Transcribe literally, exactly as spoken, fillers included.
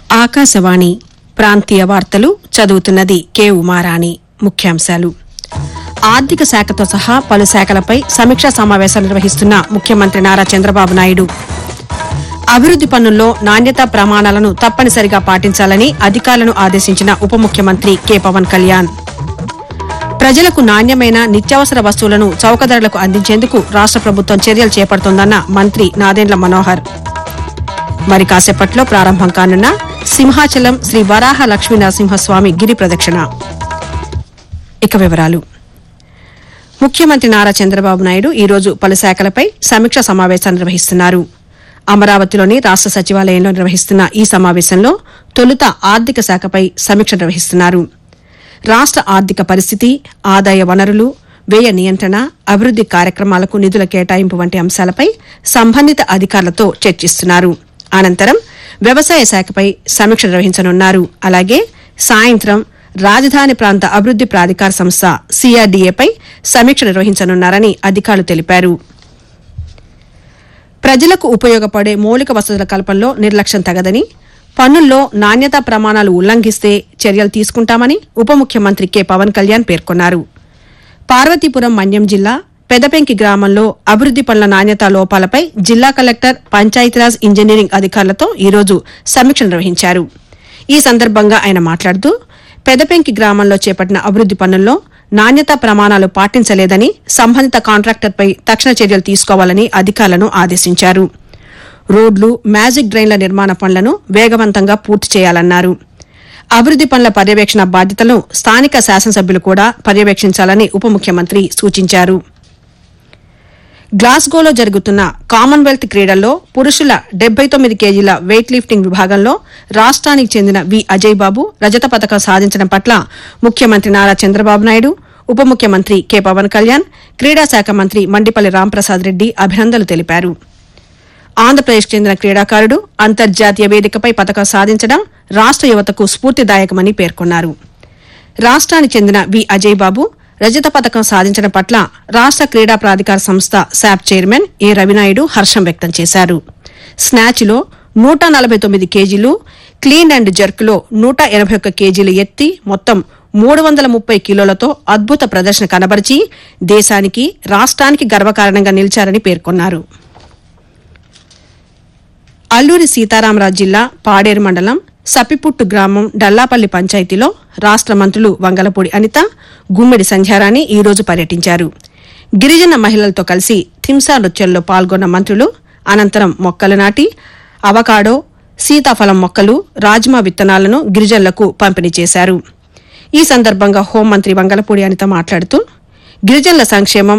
ఆకాశవాణి ప్రాంతీయ వార్తలు చదువుతున్నది కె ఉమారాణి. ముఖ్యాంశాలు: ఆర్థిక శాఖతో సహా పలు శాఖలపై సమీక్షా సమావేశాలు నిర్వహిస్తున్న ముఖ్యమంత్రి నారా చంద్రబాబు నాయుడు. అభివృద్ది పనుల్లో నాణ్యతా ప్రమాణాలను తప్పనిసరిగా పాటించాలని అధికారులను ఆదేశించిన ఉప ముఖ్యమంత్రి కె పవన్ కళ్యాణ్. ప్రజలకు నాణ్యమైన నిత్యావసర వస్తువులను చౌక ధరలకు అందించేందుకు రాష్ట ప్రభుత్వం చర్యలు చేపడుతోందన్న మంత్రి నాదెండ్ల మనోహర్. మరి కాసేపట్లో ప్రారంభం కానున్న సింహాచలం శ్రీ వరాహ లక్ష్మీ నరసింహస్వామి గిరి ప్రదక్షిణ. ఇక వివరాలు: ముఖ్యమంత్రి నారా చంద్రబాబు నాయుడు ఈ రోజు పలు శాఖలపై సమీక్షా సమావేశాలు నిర్వహిస్తున్నారు. అమరావతిలోని రాష్ట సచివాలయంలో నిర్వహిస్తున్న ఈ సమావేశంలో తొలుత ఆర్థిక శాఖపై సమీక్ష నిర్వహిస్తున్నారు. రాష్ట ఆర్థిక పరిస్థితి, ఆదాయ వనరులు, వ్యయ నియంత్రణ, అభివృద్ది కార్యక్రమాలకు నిధుల కేటాయింపు వంటి అంశాలపై సంబంధిత అధికారులతో చర్చిస్తున్నారు. అనంతరం వ్యవసాయ శాఖపై సమీక్ష నిర్వహించనున్నారు. అలాగే సాయంత్రం రాజధాని ప్రాంత అభివృద్ది ప్రాధికార సంస్థ సీఆర్డీఏపై సమీక్ష నిర్వహించనున్నారని అధికారులు తెలిపారు. ప్రజలకు ఉపయోగపడే మౌలిక వసతుల కల్పనలో నిర్లక్ష్యం తగదని, పన్నుల్లో నాణ్యతా ప్రమాణాలు ఉల్లంఘిస్తే చర్యలు తీసుకుంటామని ఉప ముఖ్యమంత్రి కె పవన్ కళ్యాణ్ పేర్కొన్నారు. పార్వతీపురం మన్యం జిల్లా పెదపెంకి గ్రామంలో అభివృద్ది పనుల నాణ్యతా లోపాలపై జిల్లా కలెక్టర్, పంచాయతీరాజ్ ఇంజనీరింగ్ అధికారులతో ఈరోజు సమీక్ష నిర్వహించారు. ఈ సందర్భంగా ఆయన మాట్లాడుతూ పెదపెంకి గ్రామంలో చేపట్టిన అభివృద్ది పనుల్లో నాణ్యతా ప్రమాణాలు పాటించలేదని, సంబంధిత కాంట్రాక్టర్పై తక్షణ చర్యలు తీసుకోవాలని అధికారులను ఆదేశించారు. రోడ్లు, మ్యాజిక్ డ్రైన్ల నిర్మాణ పనులను వేగవంతంగా పూర్తి చేయాలన్నారు. అభివృద్ది పనుల పర్యవేక్షణ బాధ్యతలను స్థానిక శాసనసభ్యులు కూడా పర్యవేక్షించాలని ఉప ముఖ్యమంత్రి సూచించారు. గ్లాస్గోలో జరుగుతున్న కామన్వెల్త్ క్రీడల్లో పురుషుల డెబ్బై తొమ్మిది కేజీల వెయిట్ లిఫ్టింగ్ విభాగంలో రాష్ట్రానికి చెందిన వి అజయ్ బాబు రజత పతకం సాధించడం పట్ల ముఖ్యమంత్రి నారా చంద్రబాబు నాయుడు, ఉప ముఖ్యమంత్రి కె పవన్ కళ్యాణ్, క్రీడా శాఖ మంత్రి మండిపల్లి రాంప్రసాద్ రెడ్డి అభినందనలు తెలిపారు. ఆంధ్రప్రదేశ్ చెందిన క్రీడాకారుడు అంతర్జాతీయ వేదికపై పతకం సాధించడం రాష్ట యువతకు స్ఫూర్తిదాయకమని పేర్కొన్నారు. రాష్ట్రానికి చెందిన వి అజయ్ బాబు రజత పతకం సాధించడం పట్ల రాష్ట క్రీడా ప్రాధికార సంస్థ శాప్ చైర్మన్ ఏ రవినాయుడు హర్షం వ్యక్తం చేశారు. స్నాచ్లో నూట నలభై తొమ్మిది కేజీలు, క్లీన్ అండ్ జర్క్లో నూట ఎనభై ఒక్క కేజీలు ఎత్తి మొత్తం మూడు వందల ముప్పై కిలోలతో అద్భుత ప్రదర్శన కనబరిచి దేశానికి, రాష్ట్రానికి గర్వకారణంగా నిలిచారని పేర్కొన్నారు. అల్లూరి సీతారామరాజు జిల్లా పాడేరు మండలం సప్పిపుట్టు గ్రామం డల్లాపల్లి పంచాయతీలో రాష్ట మంత్రులు వంగలపూడి అనిత, గుమ్మిడి సంధ్యారాణి ఈ రోజు పర్యటించారు. గిరిజన మహిళలతో కలిసి థింసా నృత్యంలో పాల్గొన్న మంత్రులు అనంతరం మొక్కలు నాటి అవకాడో, సీతాఫలం మొక్కలు, రాజ్మా విత్తనాలను గిరిజనులకు పంపిణీ చేశారు. ఈ సందర్భంగా హోంమంత్రి వంగలపూడి అనిత మాట్లాడుతూ గిరిజనుల సంక్షేమం